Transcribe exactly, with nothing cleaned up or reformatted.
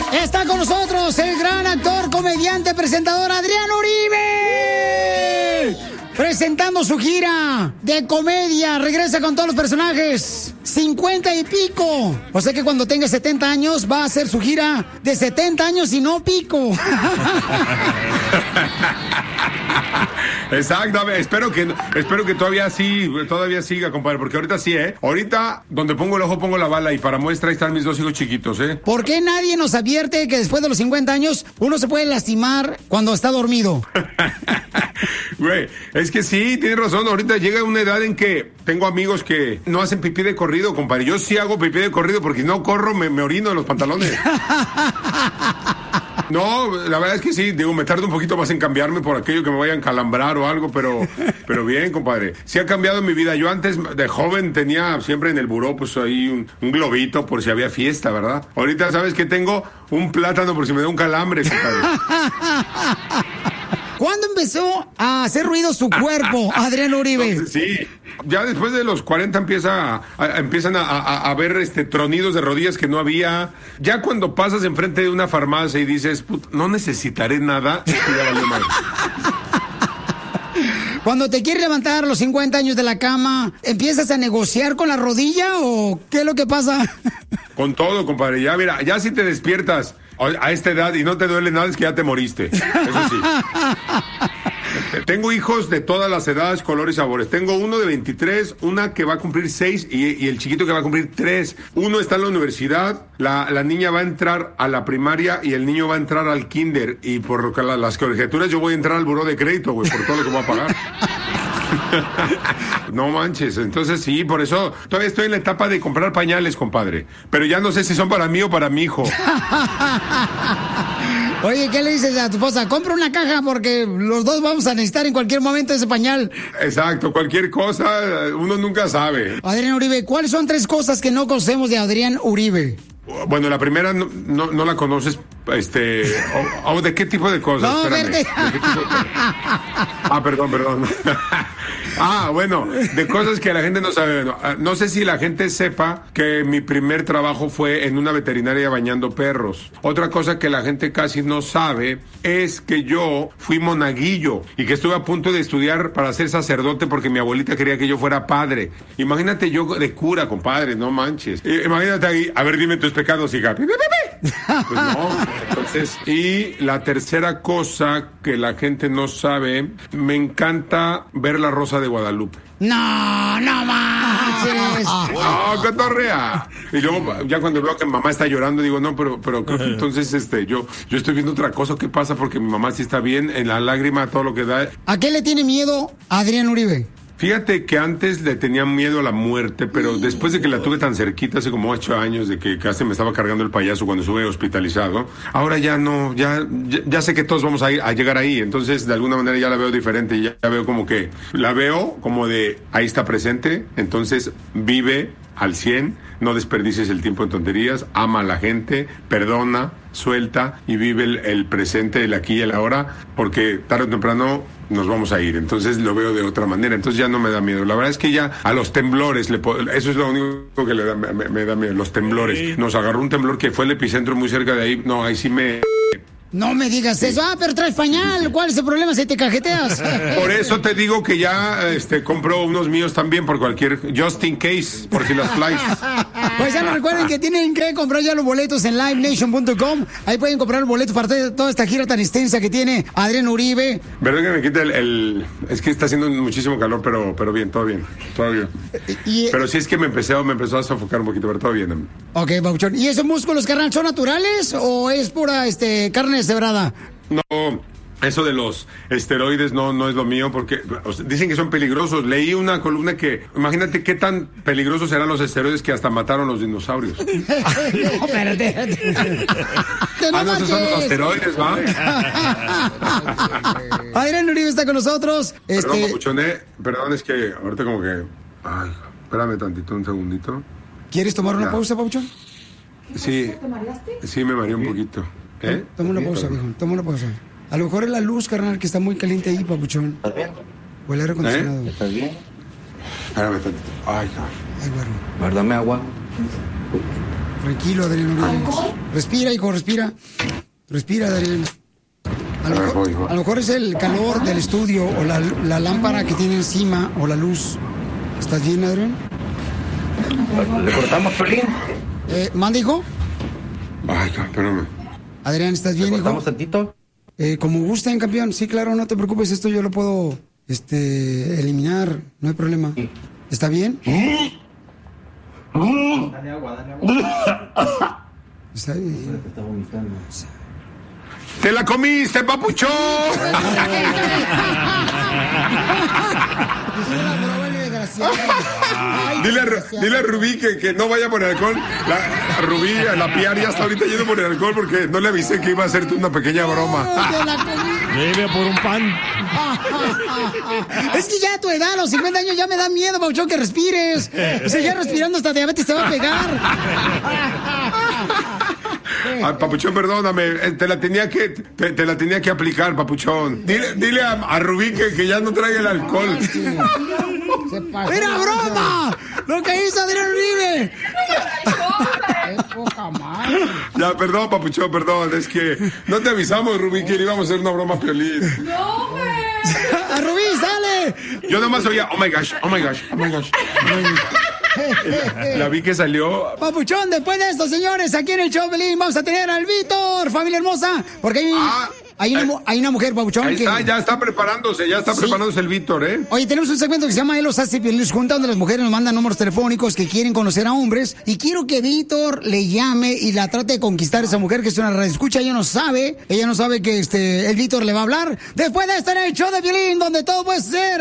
Está con nosotros el gran actor, comediante, presentador Adrián Uribe. Presentando su gira de comedia. Regresa con todos los personajes. cincuenta y pico. O sea que cuando tenga setenta años va a hacer su gira de setenta años y no pico. Exactamente, espero que espero que todavía sí, todavía siga, compadre, porque ahorita sí, ¿eh? Ahorita, donde pongo el ojo, pongo la bala, y para muestra ahí están mis dos hijos chiquitos, ¿eh? ¿Por qué nadie nos advierte que después de los cincuenta años uno se puede lastimar cuando está dormido? Güey, es que sí, tienes razón, ahorita llega una edad en que tengo amigos que no hacen pipí de corrido, compadre. Yo sí hago pipí de corrido porque si no corro me, me orino en los pantalones. No, la verdad es que sí, digo, me tardo un poquito más en cambiarme por aquello que me vaya a encalambrar o algo, pero, pero bien, compadre. Sí ha cambiado mi vida. Yo antes, de joven, tenía siempre en el buró, pues ahí un, un globito por si había fiesta, ¿verdad? Ahorita, ¿sabes qué tengo? Un plátano por si me da un calambre, compadre. ¿Cuándo empezó a hacer ruido su cuerpo, Adrián Uribe? Entonces, sí, ya después de los cuarenta empieza a, a, empiezan a, a, a ver este, tronidos de rodillas que no había. Ya cuando pasas enfrente de una farmacia y dices, no necesitaré nada, ya valió mal. Cuando te quieres levantar a los cincuenta años de la cama, ¿empiezas a negociar con la rodilla o qué es lo que pasa? Con todo, compadre. Ya, mira, ya si te despiertas a esta edad y no te duele nada, es que ya te moriste. Eso sí. Tengo hijos de todas las edades, colores y sabores. Tengo uno de veintitrés, una que va a cumplir seis y, y el chiquito que va a cumplir tres. Uno está en la universidad, la, la niña va a entrar a la primaria y el niño va a entrar al kinder. Y por la, las conjeturas yo voy a entrar al buró de crédito, güey, por todo lo que voy a pagar. No manches, entonces sí, por eso todavía estoy en la etapa de comprar pañales, compadre. Pero ya no sé si son para mí o para mi hijo. Oye, ¿qué le dices a tu esposa? Compra una caja porque los dos vamos a necesitar en cualquier momento ese pañal. Exacto, cualquier cosa, uno nunca sabe. Adrián Uribe, ¿cuáles son tres cosas que no conocemos de Adrián Uribe? Bueno, la primera no, no, no la conoces, este, o, o de qué tipo de cosas. No, espérame. ¿De qué tipo de... Ah, perdón, perdón. Ah, bueno, de cosas que la gente no sabe. No, no sé si la gente sepa que mi primer trabajo fue en una veterinaria bañando perros. Otra cosa que la gente casi no sabe es que yo fui monaguillo y que estuve a punto de estudiar para ser sacerdote porque mi abuelita quería que yo fuera padre. Imagínate yo de cura, compadre, no manches. Imagínate ahí, a ver, dime tus pecados, hija. Pues no, entonces, y la tercera cosa que la gente no sabe, me encanta ver La Rosa de Guadalupe. No, no manches. No, cotorrea. Y luego, ya cuando veo que mi mamá está llorando, digo, no, pero, pero creo que entonces, este, yo, yo estoy viendo otra cosa. ¿Qué pasa? Porque mi mamá sí está bien, en la lágrima, todo lo que da. ¿A qué le tiene miedo Adrián Uribe? Fíjate que antes le tenía miedo a la muerte, pero después de que la tuve tan cerquita, hace como ocho años, de que casi me estaba cargando el payaso cuando estuve hospitalizado, ahora ya no, ya, ya, ya sé que todos vamos a, ir, a llegar ahí, entonces de alguna manera ya la veo diferente, ya, ya veo como que, la veo como de, ahí está presente, entonces vive al cien, no desperdicies el tiempo en tonterías, ama a la gente, perdona, suelta y vive el, el presente, el aquí y el ahora, porque tarde o temprano nos vamos a ir, entonces lo veo de otra manera, entonces ya no me da miedo. La verdad es que ya a los temblores, le puedo, eso es lo único que le da, me, me da miedo, los temblores. Nos agarró un temblor que fue el epicentro muy cerca de ahí, no, ahí sí me... No me digas sí. eso. Ah, pero traes pañal. ¿Cuál es el problema si te cajeteas? Por eso te digo que ya este, compro unos míos también por cualquier... Just in case, por si las flies. Pues ya no recuerden que tienen que comprar ya los boletos en live nation punto com. Ahí pueden comprar los boletos para toda esta gira tan extensa que tiene Adrián Uribe. Verdad que me quita el, el... Es que está haciendo muchísimo calor, pero, pero bien, todo bien. Todo bien. Y, pero sí es que me empecé, me empezó a sofocar un poquito, pero todo bien. Ok, Pauchón. ¿Y esos músculos, carnal, son naturales o es pura este, carne deshebrada? No, eso de los esteroides no, no es lo mío porque o sea, dicen que son peligrosos. Leí una columna que, imagínate qué tan peligrosos serán los esteroides que hasta mataron los dinosaurios. No, espérate. Ah, no, esos son los esteroides, ¿va? Adrián Uribe está con nosotros. Perdón, este... papuchoné, perdón, es que ahorita como que... Ay, espérame tantito, un segundito. ¿Quieres tomar una ya. pausa, papuchón? Sí, ¿te mareaste? Sí, me mareé un poquito. ¿Eh? Toma una pausa, viejo, toma una pausa. A lo mejor es la luz, carnal, que está muy caliente ahí, papuchón. ¿Estás bien? O el aire acondicionado. ¿Eh? ¿Estás bien? Espérame tantito. Ay, cabrón. Ay, güero. Guárdame agua. Tranquilo, Adrián Uribe. Respira, hijo, respira. Respira, Adrián. A lo, mejor, a lo mejor es el calor del estudio o la, la lámpara que tiene encima o la luz. ¿Estás bien, Adrián? ¿Le cortamos, Piolín? Eh, ¿Manda, hijo? Ay, espérame. Adrián, ¿estás bien, hijo? ¿Le cortamos tantito? Eh, como gusten, campeón. Sí, claro, no te preocupes. Esto yo lo puedo este, eliminar. No hay problema. ¿Está bien? Dale agua, dale agua. Está bien. Está vomitando. ¡Te la comiste, papuchón! Dile a, dile a Rubí que, que no vaya por el alcohol. La, a Rubí, a la Piar ya está ahorita yendo por el alcohol porque no le avisé que iba a hacerte una pequeña broma. Debe por un pan. Es que ya a tu edad, a los cincuenta años, ya me da miedo, Pauchón, que respires. O sea, ya respirando hasta diabetes te va a pegar. Ay, papuchón, perdóname, te la tenía que te, te la tenía que aplicar, papuchón. Dile, dile a, a Rubí que, que ya no traiga el alcohol. ¡Era broma! ¡Lo que hizo Adrián Uribe! ¡Es poca madre! Ya, perdón, papuchón, perdón. Es que no te avisamos, Rubí, que le íbamos a hacer una broma a Piolín. ¡No, güey! ¡A Rubí, sale! Yo nomás oía, oh my gosh, oh my gosh, oh my gosh. La, la vi que salió. Papuchón, después de esto, señores, aquí en el show Pelín vamos a tener al Víctor, familia hermosa, porque hay, Ah, hay, una, mu- hay una mujer, Papuchón, Ahí que... está, ya está preparándose, ya está Sí. preparándose el Víctor, ¿eh? Oye, tenemos un segmento que se llama Él los hace Piolín los junta, donde las mujeres nos mandan números telefónicos que quieren conocer a hombres. Y quiero que Víctor le llame y la trate de conquistar a esa mujer que es una radioescucha. Ella no sabe, ella no sabe que este el Víctor le va a hablar. Después de estar en el show de Piolín, donde todo puede ser.